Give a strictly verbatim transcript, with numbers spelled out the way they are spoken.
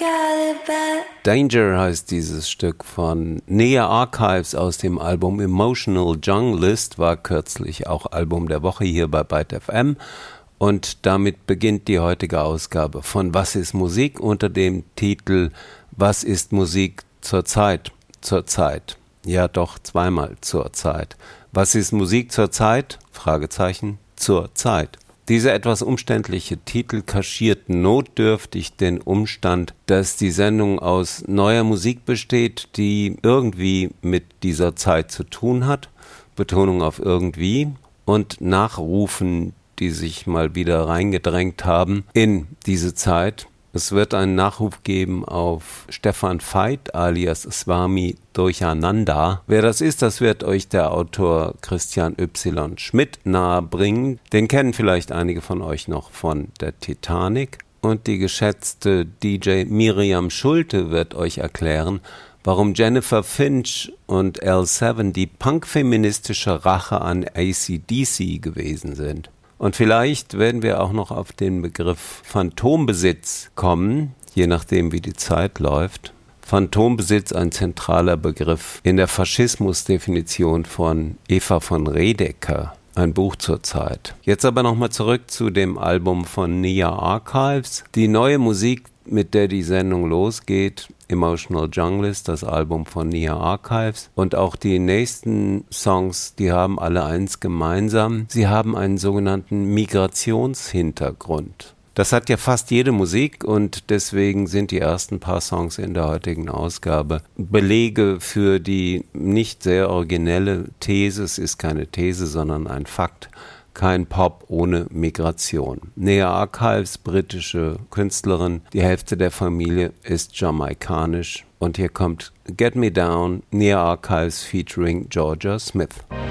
Danger heißt dieses Stück von Nea Archives aus dem Album Emotional Junglist, war kürzlich auch Album der Woche hier bei Byte F M. Und damit beginnt die heutige Ausgabe von Was ist Musik unter dem Titel Was ist Musik zur Zeit? Zur Zeit. Ja, doch zweimal zur Zeit. Was ist Musik zur Zeit? Fragezeichen. Zur Zeit. Dieser etwas umständliche Titel kaschiert notdürftig den Umstand, dass die Sendung aus neuer Musik besteht, die irgendwie mit dieser Zeit zu tun hat. Betonung auf irgendwie. Und Nachrufen, die sich mal wieder reingedrängt haben in diese Zeit. Es wird einen Nachruf geben auf Stefan Veit alias Swami Durchananda. Wer das ist, das wird euch der Autor Christian Y. Schmidt nahebringen. Den kennen vielleicht einige von euch noch von der Titanic. Und die geschätzte D J Miriam Schulte wird euch erklären, warum Jennifer Finch und L sieben die punkfeministische Rache an A C D C gewesen sind. Und vielleicht werden wir auch noch auf den Begriff Phantombesitz kommen, je nachdem wie die Zeit läuft. Phantombesitz, ein zentraler Begriff in der Faschismusdefinition von Eva von Redeker, ein Buch zur Zeit. Jetzt aber nochmal zurück zu dem Album von Nea Archives. Die neue Musik, mit der die Sendung losgeht, Emotional Junglist, das Album von Nea Archives. Und auch die nächsten Songs, die haben alle eins gemeinsam. Sie haben einen sogenannten Migrationshintergrund. Das hat ja fast jede Musik und deswegen sind die ersten paar Songs in der heutigen Ausgabe Belege für die nicht sehr originelle These. Es ist keine These, sondern ein Fakt. Kein Pop ohne Migration. Nea Archives, britische Künstlerin, die Hälfte der Familie ist jamaikanisch. Und hier kommt Get Me Down, Nea Archives featuring Georgia Smith.